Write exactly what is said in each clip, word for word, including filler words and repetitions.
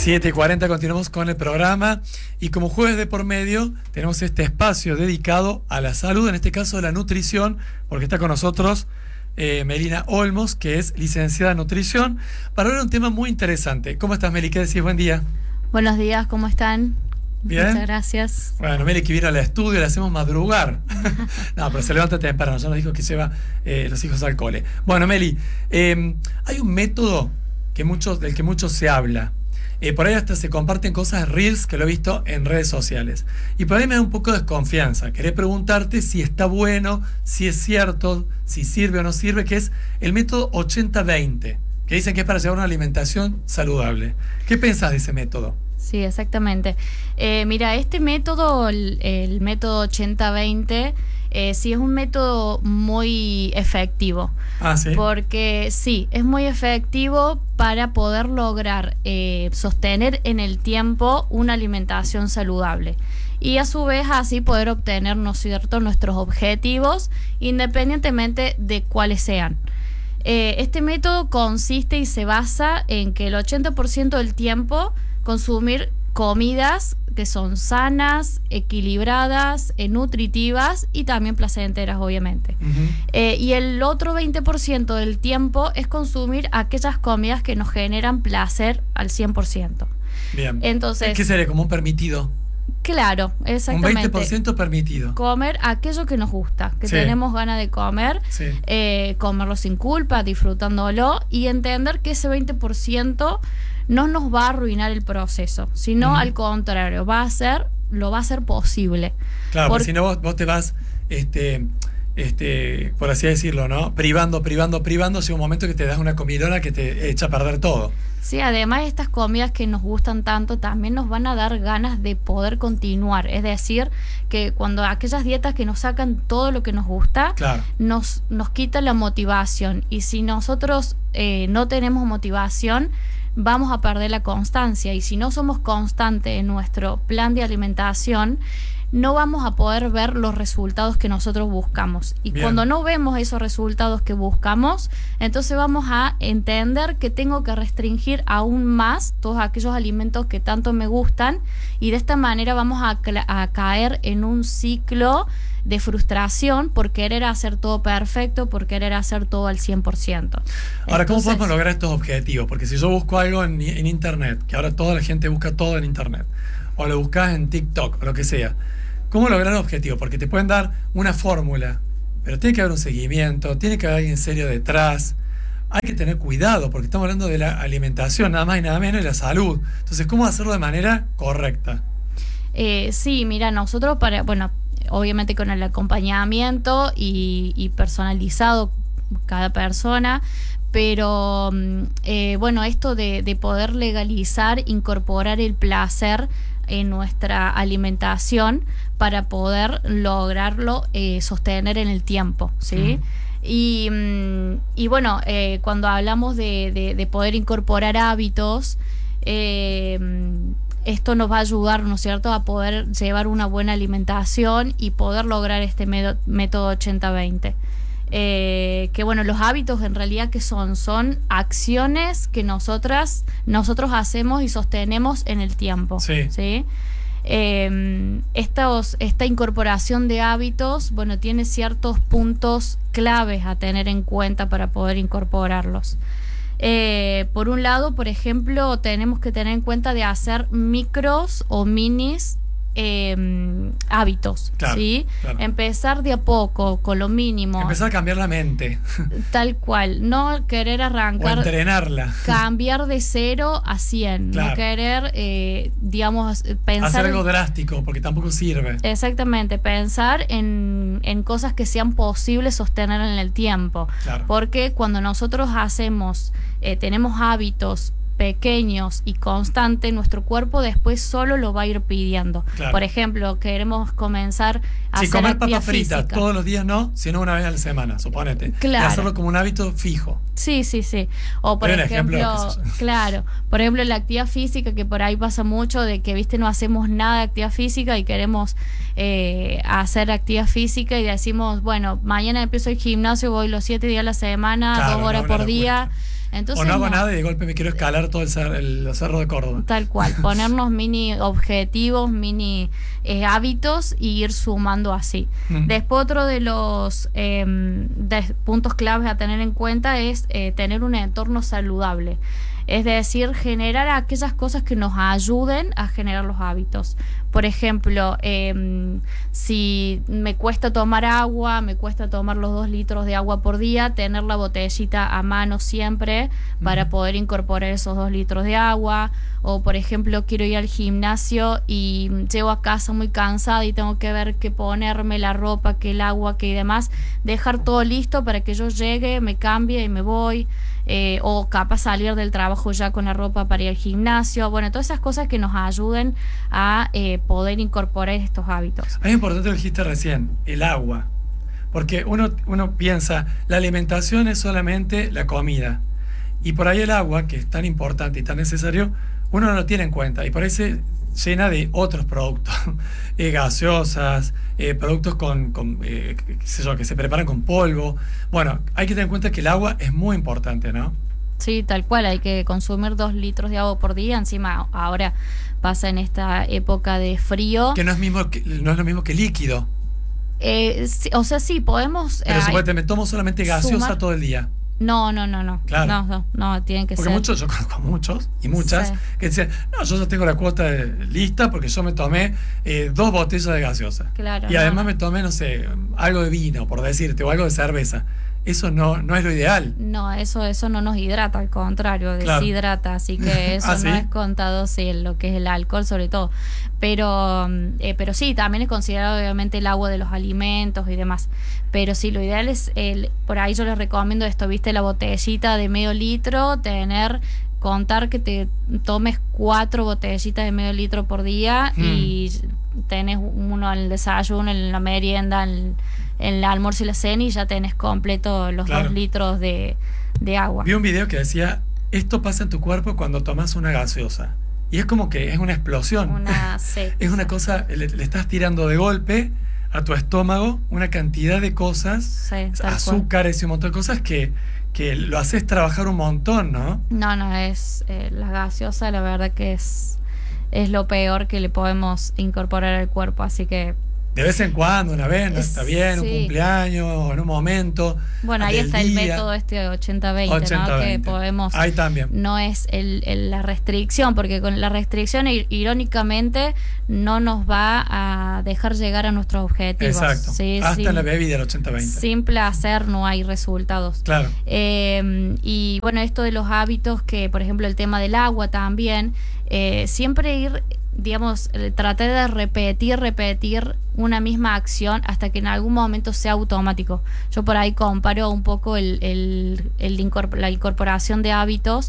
siete y cuarenta continuamos con el programa y como jueves de por medio tenemos este espacio dedicado a la salud, en este caso la nutrición, porque está con nosotros eh, Melina Olmos, que es licenciada en nutrición, para hablar de un tema muy interesante. ¿Cómo estás, Meli? ¿Qué decís? Buen día. Buenos días, ¿cómo están? Bien. Muchas gracias. Bueno, Meli que viene al estudio, le hacemos madrugar. No, pero se levanta temprano, ya nos dijo que lleva eh, los hijos al cole. Bueno, Meli, eh, hay un método que muchos, del que mucho se habla. Eh, por ahí hasta se comparten cosas reels que lo he visto en redes sociales. Y por ahí me da un poco de desconfianza. Quería preguntarte si está bueno, si es cierto, si sirve o no sirve, que es el método ochenta veinte, que dicen que es para llevar una alimentación saludable. ¿Qué pensás de ese método? Sí, exactamente. Eh, mira, este método, el, el método ochenta veinte, eh, sí es un método muy efectivo. Ah, sí. Porque sí, es muy efectivo para poder lograr eh, sostener en el tiempo una alimentación saludable. Y a su vez así poder obtener, ¿no es cierto?, nuestros objetivos independientemente de cuáles sean. Eh, este método consiste y se basa en que el ochenta por ciento del tiempo consumir comidas que son sanas, equilibradas, eh, nutritivas y también placenteras, obviamente. Uh-huh. Eh, y el otro veinte por ciento del tiempo es consumir aquellas comidas que nos generan placer al cien por ciento. Bien. Entonces, ¿qué sería? ¿Como un permitido? Claro, exactamente. Un veinte por ciento permitido. Comer aquello que nos gusta, que sí. tenemos ganas de comer, sí. eh, comerlo sin culpa, disfrutándolo y entender que ese veinte por ciento no nos va a arruinar el proceso, sino uh-huh. al contrario, va a ser, lo va a hacer posible. Claro, porque si no vos, vos te vas, este, este, por así decirlo, ¿no? Privando, privando, privando, llega un momento que te das una comilona que te echa a perder todo. Sí, además estas comidas que nos gustan tanto también nos van a dar ganas de poder continuar. Es decir, que cuando aquellas dietas que nos sacan todo lo que nos gusta, claro. nos, nos quita la motivación. Y si nosotros eh, no tenemos motivación, vamos a perder la constancia. Y si no somos constantes en nuestro plan de alimentación, no vamos a poder ver los resultados que nosotros buscamos. Y Bien. Cuando no vemos esos resultados que buscamos, entonces vamos a entender que tengo que restringir aún más todos aquellos alimentos que tanto me gustan, y de esta manera vamos a, a caer en un ciclo de frustración por querer hacer todo perfecto, por querer hacer todo al cien por ciento. Ahora, Entonces, ¿cómo podemos lograr estos objetivos? Porque si yo busco algo en, en internet, que ahora toda la gente busca todo en internet, o lo buscas en TikTok, o lo que sea, ¿cómo lograr el objetivo? Porque te pueden dar una fórmula, pero tiene que haber un seguimiento, tiene que haber alguien serio detrás. Hay que tener cuidado, porque estamos hablando de la alimentación, nada más y nada menos, y la salud. Entonces, ¿cómo hacerlo de manera correcta? Eh, sí, mira, nosotros, para, bueno, obviamente con el acompañamiento y, y personalizado cada persona, pero eh, bueno, esto de, de poder legalizar, incorporar el placer en nuestra alimentación para poder lograrlo eh, sostener en el tiempo, ¿sí? Mm. Y, y bueno, eh, cuando hablamos de, de, de poder incorporar hábitos, eh, esto nos va a ayudar, ¿no es cierto?, a poder llevar una buena alimentación y poder lograr este método ochenta veinte. Eh, que bueno, los hábitos en realidad que son, son acciones que nosotras, nosotros hacemos y sostenemos en el tiempo. Sí. ¿Sí? Eh, estos, esta incorporación de hábitos, bueno, tiene ciertos puntos claves a tener en cuenta para poder incorporarlos. Eh, por un lado, por ejemplo, tenemos que tener en cuenta de hacer micros o minis Eh, hábitos, claro, ¿sí? Claro. Empezar de a poco, con lo mínimo. Empezar a cambiar la mente. Tal cual, no querer arrancar. O entrenarla. Cambiar de cero a cien. Claro. No querer, eh, digamos, pensar. Hacer algo drástico, porque tampoco sirve. Exactamente, pensar en, en cosas que sean posibles sostener en el tiempo. Claro. Porque cuando nosotros hacemos, eh, tenemos hábitos pequeños y constantes, nuestro cuerpo después solo lo va a ir pidiendo. Claro. Por ejemplo, queremos comenzar a sí, hacer comer actividad papas fritas física. Todos los días no, sino una vez a la semana, suponete. Claro. Y hacerlo como un hábito fijo. Sí, sí, sí. O por ejemplo, ejemplo claro, por ejemplo la actividad física, que por ahí pasa mucho de que, viste, no hacemos nada de actividad física y queremos eh, hacer actividad física y decimos, bueno, mañana empiezo el gimnasio, voy los siete días a la semana, claro, dos horas por día. Cuenta. Entonces, o no hago no. nada y de golpe me quiero escalar todo el, cer el cerro de Córdoba. Tal cual, ponernos mini objetivos, mini eh, hábitos y ir sumando así. Mm. Después otro de los eh, de puntos claves a tener en cuenta es eh, tener un entorno saludable. Es decir, generar aquellas cosas que nos ayuden a generar los hábitos. Por ejemplo, eh, si me cuesta tomar agua, me cuesta tomar los dos litros de agua por día, tener la botellita a mano siempre para poder incorporar esos dos litros de agua. O, por ejemplo, quiero ir al gimnasio y llego a casa muy cansada y tengo que ver qué ponerme, la ropa, qué el agua, qué y demás. Dejar todo listo para que yo llegue, me cambie y me voy. Eh, o capaz salir del trabajo ya con la ropa para ir al gimnasio. Bueno, todas esas cosas que nos ayuden a eh, poder incorporar estos hábitos. Es importante lo que dijiste recién, el agua. Porque uno, uno piensa, la alimentación es solamente la comida. Y por ahí el agua, que es tan importante y tan necesario, uno no lo tiene en cuenta. Y por ahí se llena de otros productos, eh, gaseosas, eh, productos con, con eh, qué sé yo, que se preparan con polvo. Bueno, hay que tener en cuenta que el agua es muy importante, ¿no? Sí, tal cual, hay que consumir dos litros de agua por día. Encima ahora pasa en esta época de frío. Que no es, mismo que, no es lo mismo que líquido. Eh, sí, o sea, sí, podemos... Pero eh, supuestamente me tomo solamente gaseosa sumar. todo el día. No, no, no, no. Claro. No, no, no, tienen que porque ser. Porque muchos, yo conozco muchos y muchas, sí. que dicen, no, yo ya tengo la cuota de, lista porque yo me tomé eh, dos botellas de gaseosa. Claro. Y no, además no. me tomé, no sé, algo de vino, por decirte, o algo de cerveza. Eso no, no es lo ideal. No, eso, eso no nos hidrata, al contrario, deshidrata, claro. Así que eso ¿Ah, sí? no es contado, sí, lo que es el alcohol sobre todo. Pero, eh, pero sí, también es considerado obviamente el agua de los alimentos y demás. Pero sí, lo ideal es, el, por ahí yo les recomiendo esto, viste, la botellita de medio litro, tener, contar que te tomes cuatro botellitas de medio litro por día mm. y tenés uno en el desayuno, en la merienda, en, en el almuerzo y la cena y ya tenés completo los claro. dos litros de, de agua. Vi un video que decía, esto pasa en tu cuerpo cuando tomas una gaseosa. Y es como que es una explosión. Una, sí, es una cosa, le, le estás tirando de golpe a tu estómago una cantidad de cosas, sí, azúcares y un montón de cosas que, que lo haces trabajar un montón, ¿no? No, no, es eh, la gaseosa, la verdad que es, es lo peor que le podemos incorporar al cuerpo, así que... De vez en cuando, una vez, ¿no? Está bien, sí. Un cumpleaños, en un momento. Bueno, ahí está día. El método este ochenta veinte, ¿no? Que podemos... Ahí también. No es el, el, la restricción, porque con la restricción, irónicamente, no nos va a dejar llegar a nuestros objetivos. Exacto. Sí, hasta sin, la bebida del ochenta veinte. Sin placer no hay resultados. Claro. Eh, y bueno, esto de los hábitos, que por ejemplo el tema del agua también, eh, siempre ir... digamos, traté de repetir, repetir una misma acción hasta que en algún momento sea automático. Yo por ahí comparo un poco el, el, el incorpor- la incorporación de hábitos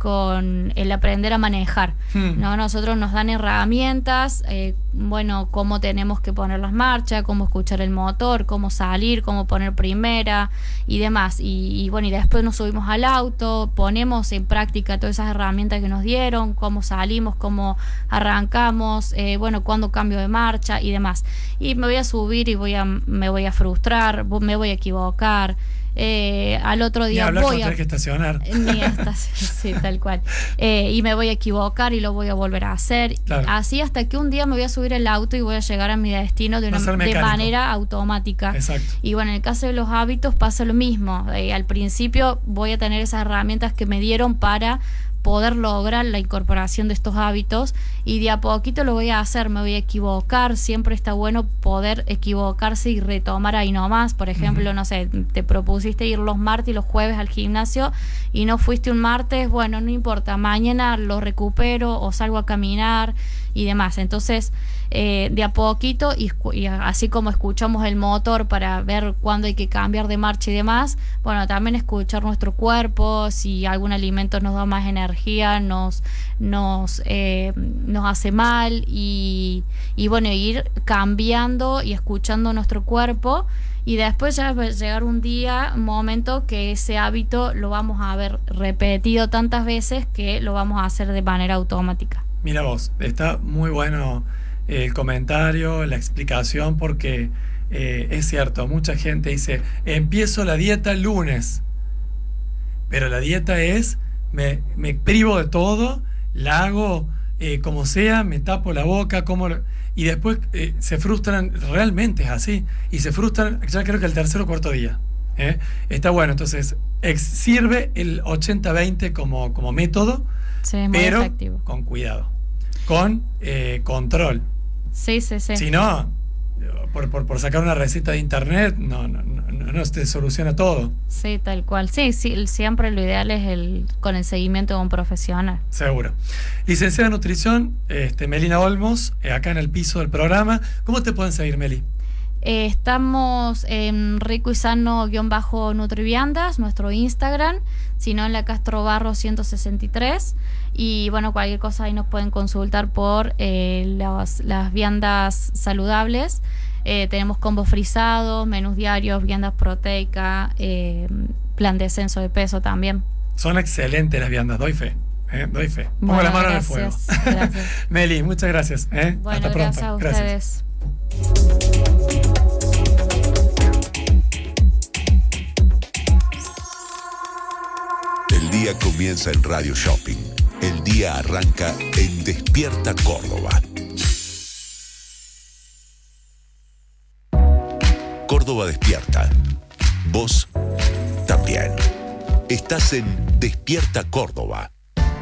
con el aprender a manejar, hmm. ¿no? Nosotros nos dan herramientas, eh, bueno, cómo tenemos que poner las marchas, cómo escuchar el motor, cómo salir, cómo poner primera y demás. Y, y bueno, y después nos subimos al auto, ponemos en práctica todas esas herramientas que nos dieron, cómo salimos, cómo arrancamos, eh, bueno, cuándo cambio de marcha y demás. Y me voy a subir y voy a, me voy a frustrar, me voy a equivocar. Eh, al otro día ni voy a tener que estacionar ni hasta, sí, tal cual eh, y me voy a equivocar y lo voy a volver a hacer, claro. Así hasta que un día me voy a subir el auto y voy a llegar a mi destino de, una, de manera automática. Exacto. Y bueno, en el caso de los hábitos pasa lo mismo, eh, al principio voy a tener esas herramientas que me dieron para poder lograr la incorporación de estos hábitos y de a poquito lo voy a hacer, me voy a equivocar, siempre está bueno poder equivocarse y retomar ahí nomás. Por ejemplo, uh-huh. no sé, te propusiste ir los martes y los jueves al gimnasio y no fuiste un martes, bueno, no importa, mañana lo recupero o salgo a caminar y demás. Entonces, eh, de a poquito y, y así como escuchamos el motor para ver cuándo hay que cambiar de marcha y demás, bueno, también escuchar nuestro cuerpo, si algún alimento nos da más energía, nos nos eh, nos hace mal y, y bueno, ir cambiando y escuchando nuestro cuerpo y después ya va a llegar un día, un momento que ese hábito lo vamos a haber repetido tantas veces que lo vamos a hacer de manera automática. Mira vos, está muy bueno el comentario, la explicación, porque eh, es cierto, mucha gente dice, empiezo la dieta el lunes, pero la dieta es me, me privo de todo, la hago eh, como sea, me tapo la boca, como lo- y después eh, se frustran, realmente es así, y se frustran, ya creo que el tercer o cuarto día. ¿eh? Está bueno, entonces ex- sirve el ochenta veinte como, como método, Sí, es muy pero efectivo. con cuidado, con eh, control. Sí, sí, sí. Si no, por, por, por sacar una receta de internet, no, no, no, no, no te soluciona todo. Sí, tal cual. Sí, sí, siempre lo ideal es el con el seguimiento de un profesional. Seguro. Licenciada en nutrición, este, Melina Olmos, eh, acá en el piso del programa. ¿Cómo te pueden seguir, Meli? Eh, estamos en rico y sano guión bajo nutriviandas, nuestro Instagram, sino en la Castro Barro ciento sesenta y tres. Y bueno, cualquier cosa ahí nos pueden consultar por eh, las, las viandas saludables. Eh, tenemos combos frisados, menús diarios, viandas proteicas, eh, plan de descenso de peso también. Son excelentes las viandas, doy fe. ¿eh? Doy fe. Pongo Bueno, la mano gracias, en el fuego. gracias. Meli, muchas gracias. ¿eh? Bueno, Hasta pronto. gracias a ustedes. El día comienza en Radio Shopping. El día arranca en Despierta Córdoba. Córdoba despierta. Vos también. Estás en Despierta Córdoba.